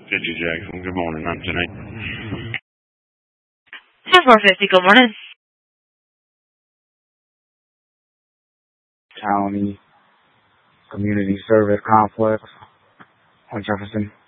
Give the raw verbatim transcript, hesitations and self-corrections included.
fifty Jackson, good morning, I'm Janae. ten four fifty, good morning. County Community Service Complex on Jefferson.